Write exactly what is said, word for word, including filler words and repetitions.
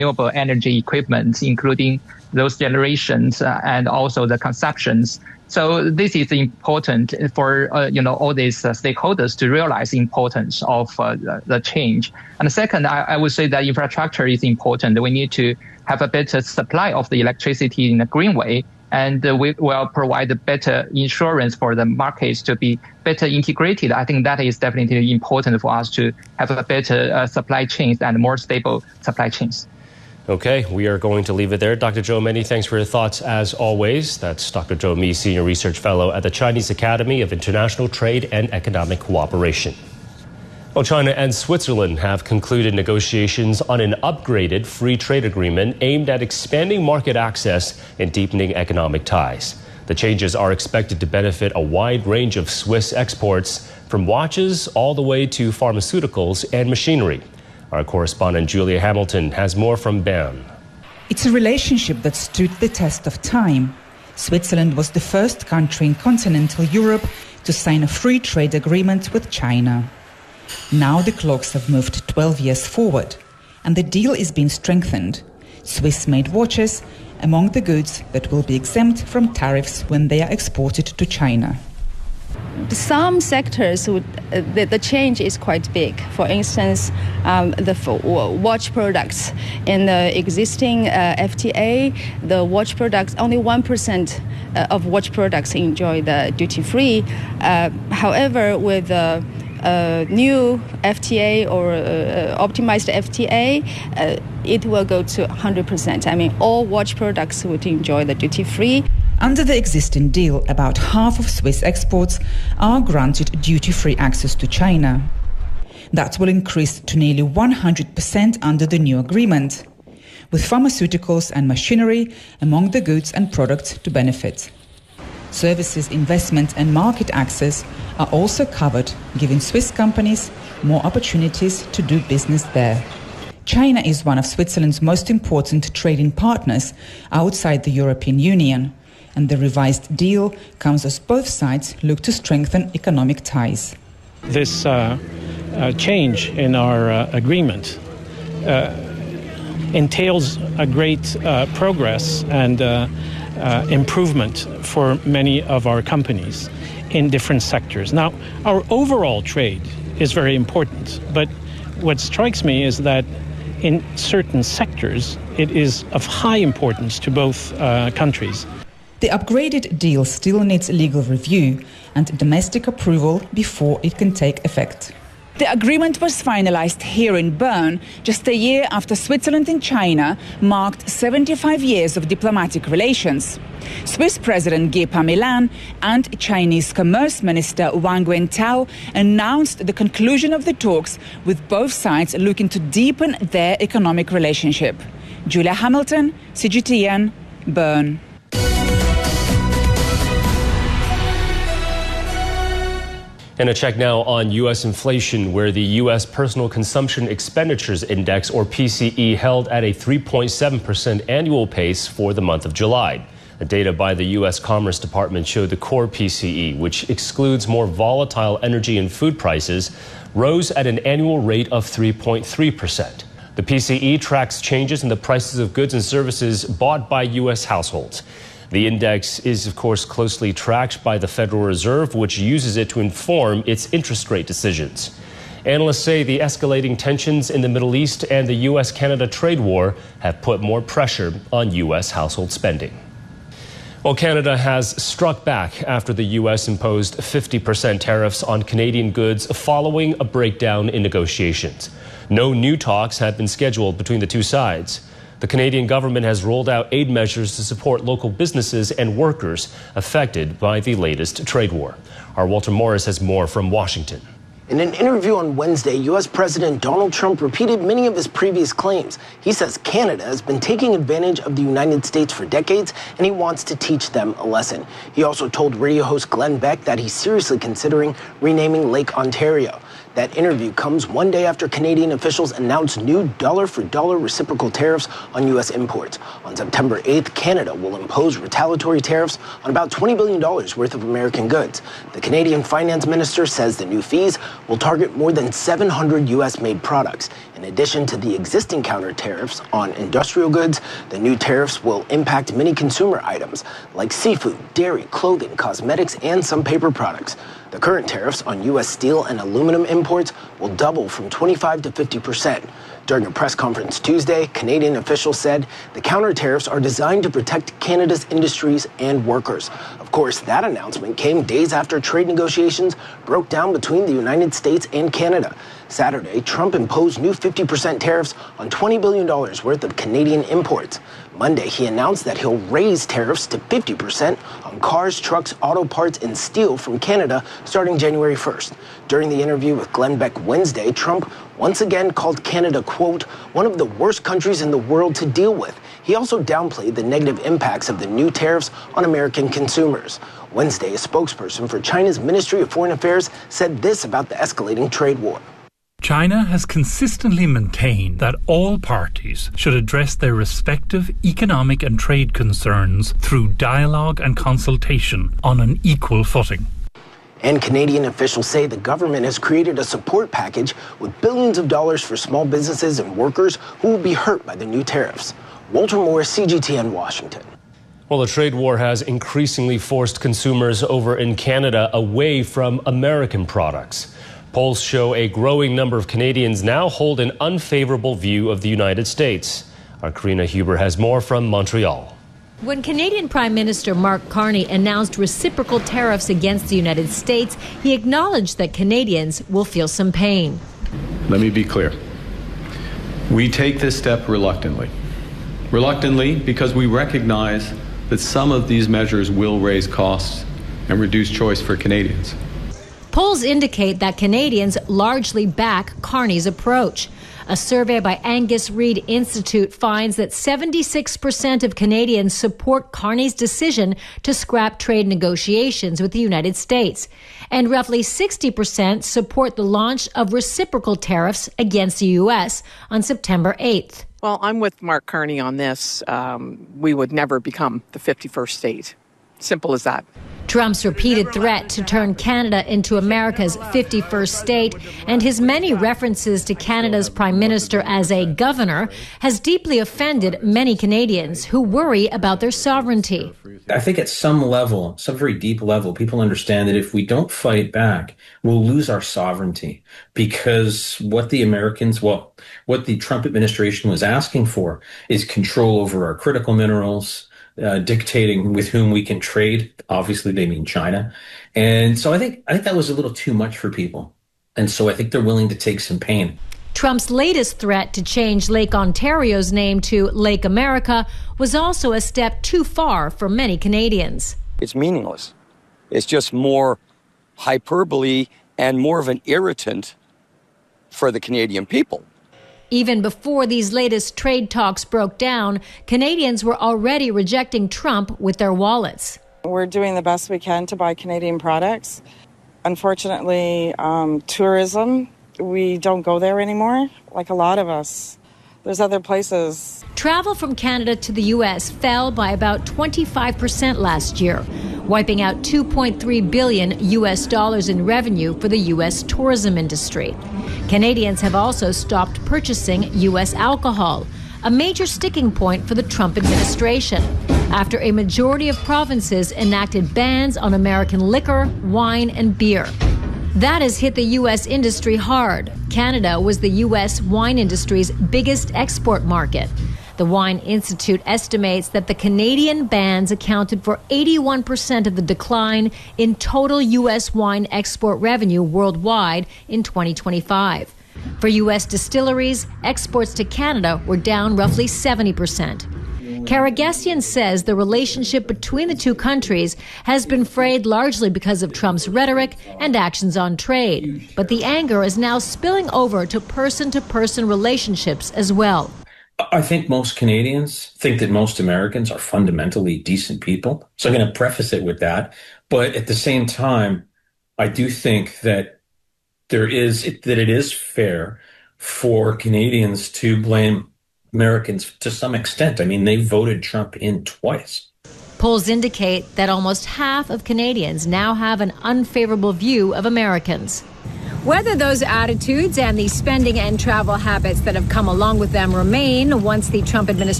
renewable energy equipment, including those generations uh, and also the consumptions. So this is important for uh, you know all these uh, stakeholders to realize the importance of uh, the, the change. And second, I, I would say that infrastructure is important. We need to have a better supply of the electricity in a green way, and uh, we will provide better insurance for the markets to be better integrated. I think that is definitely important for us to have a better uh, supply chains and more stable supply chains. Okay, we are going to leave it there. Doctor Zhou, many thanks for your thoughts as always. That's Doctor Zhou Mi, Senior Research Fellow at the Chinese Academy of International Trade and Economic Cooperation. Well, China and Switzerland have concluded negotiations on an upgraded free trade agreement aimed at expanding market access and deepening economic ties. The changes are expected to benefit a wide range of Swiss exports, from watches all the way to pharmaceuticals and machinery. Our correspondent Julia Hamilton has more from Bern. It's a relationship that stood the test of time. Switzerland was the first country in continental Europe to sign a free trade agreement with China. Now the clocks have moved twelve years forward, and the deal is being strengthened. Swiss-made watches among the goods that will be exempt from tariffs when they are exported to China. Some sectors, would, uh, the, the change is quite big. For instance, um, the f- watch products. In the existing uh, F T A, the watch products, only one percent uh, of watch products enjoy the duty-free. Uh, however, with the uh, new F T A or uh, optimized F T A, uh, it will go to one hundred percent. I mean, all watch products would enjoy the duty-free. Under the existing deal, about half of Swiss exports are granted duty-free access to China. That will increase to nearly one hundred percent under the new agreement, with pharmaceuticals and machinery among the goods and products to benefit. Services, investment and market access are also covered, giving Swiss companies more opportunities to do business there. China is one of Switzerland's most important trading partners outside the European Union, and the revised deal comes as both sides look to strengthen economic ties. This uh, uh, change in our uh, agreement uh, entails a great uh, progress and uh, uh, improvement for many of our companies in different sectors. Now, our overall trade is very important, but what strikes me is that in certain sectors, it is of high importance to both uh, countries. The upgraded deal still needs legal review and domestic approval before it can take effect. The agreement was finalized here in Bern just a year after Switzerland and China marked seventy-five years of diplomatic relations. Swiss President Guy Parmelin and Chinese Commerce Minister Wang Wentao announced the conclusion of the talks, with both sides looking to deepen their economic relationship. Julia Hamilton, C G T N, Bern. And a check now on U S inflation, where the U S Personal Consumption Expenditures Index, or P C E, held at a three point seven percent annual pace for the month of July. The data by the U S Commerce Department showed the core P C E, which excludes more volatile energy and food prices, rose at an annual rate of three point three percent. The P C E tracks changes in the prices of goods and services bought by U S households. The index is, of course, closely tracked by the Federal Reserve, which uses it to inform its interest rate decisions. Analysts say the escalating tensions in the Middle East and the U S Canada trade war have put more pressure on U S household spending. Well, Canada has struck back after the U S imposed fifty percent tariffs on Canadian goods following a breakdown in negotiations. No new talks have been scheduled between the two sides. The Canadian government has rolled out aid measures to support local businesses and workers affected by the latest trade war. Our Walter Morris has more from Washington. In an interview on Wednesday, U S President Donald Trump repeated many of his previous claims. He says Canada has been taking advantage of the United States for decades, and he wants to teach them a lesson. He also told radio host Glenn Beck that he's seriously considering renaming Lake Ontario. That interview comes one day after Canadian officials announced new dollar-for-dollar reciprocal tariffs on U S imports. On September eighth, Canada will impose retaliatory tariffs on about twenty billion dollars worth of American goods. The Canadian finance minister says the new fees will target more than seven hundred U S-made products. In addition to the existing counter tariffs on industrial goods, the new tariffs will impact many consumer items like seafood, dairy, clothing, cosmetics, and some paper products. The current tariffs on U S steel and aluminum imports will double from twenty-five to fifty percent. During a press conference Tuesday, Canadian officials said the counter tariffs are designed to protect Canada's industries and workers. Of course, that announcement came days after trade negotiations broke down between the United States and Canada. Saturday, Trump imposed new fifty percent tariffs on twenty billion dollars worth of Canadian imports. Monday, he announced that he'll raise tariffs to fifty percent on cars, trucks, auto parts, and steel from Canada starting January first. During the interview with Glenn Beck Wednesday, Trump once again called Canada, quote, one of the worst countries in the world to deal with. He also downplayed the negative impacts of the new tariffs on American consumers. Wednesday, a spokesperson for China's Ministry of Foreign Affairs said this about the escalating trade war. China has consistently maintained that all parties should address their respective economic and trade concerns through dialogue and consultation on an equal footing. And Canadian officials say the government has created a support package with billions of dollars for small businesses and workers who will be hurt by the new tariffs. Walter Morris, C G T N, Washington. Well, the trade war has increasingly forced consumers over in Canada away from American products. Polls show a growing number of Canadians now hold an unfavorable view of the United States. Our Karina Huber has more from Montreal. When Canadian Prime Minister Mark Carney announced reciprocal tariffs against the United States, he acknowledged that Canadians will feel some pain. Let me be clear. We take this step reluctantly. Reluctantly because we recognize that some of these measures will raise costs and reduce choice for Canadians. Polls indicate that Canadians largely back Carney's approach. A survey by Angus Reid Institute finds that seventy-six percent of Canadians support Carney's decision to scrap trade negotiations with the United States, and roughly sixty percent support the launch of reciprocal tariffs against the U S on September eighth. Well, I'm with Mark Carney on this. Um, we would never become the fifty-first state. Simple as that. Trump's repeated threat to turn Canada into America's fifty-first state and his many references to Canada's prime minister as a governor has deeply offended many Canadians who worry about their sovereignty. I think at some level, some very deep level, people understand that if we don't fight back, we'll lose our sovereignty, because what the Americans, well, what the Trump administration was asking for is control over our critical minerals, Uh, dictating with whom we can trade. Obviously, they mean China. And so I think I think that was a little too much for people. And so I think they're willing to take some pain. Trump's latest threat to change Lake Ontario's name to Lake America was also a step too far for many Canadians. It's meaningless. It's just more hyperbole and more of an irritant for the Canadian people. Even before these latest trade talks broke down, Canadians were already rejecting Trump with their wallets. We're doing the best we can to buy Canadian products. Unfortunately, um, tourism, we don't go there anymore, like a lot of us. There's other places. Travel from Canada to the U S fell by about twenty-five percent last year, wiping out two point three billion U S dollars in revenue for the U S tourism industry. Canadians have also stopped purchasing U S alcohol, a major sticking point for the Trump administration, after a majority of provinces enacted bans on American liquor, wine, and beer. That has hit the U S industry hard. Canada was the U S wine industry's biggest export market. The Wine Institute estimates that the Canadian bans accounted for eighty-one percent of the decline in total U S wine export revenue worldwide in twenty twenty-five. For U S distilleries, exports to Canada were down roughly seventy percent. Karagesian says the relationship between the two countries has been frayed largely because of Trump's rhetoric and actions on trade. But the anger is now spilling over to person-to-person relationships as well. I think most Canadians think that most Americans are fundamentally decent people. So I'm going to preface it with that. But at the same time, I do think that there is that it is fair for Canadians to blame Americans to some extent. I mean, they voted Trump in twice. Polls indicate that almost half of Canadians now have an unfavorable view of Americans. Whether those attitudes and the spending and travel habits that have come along with them remain once the Trump administration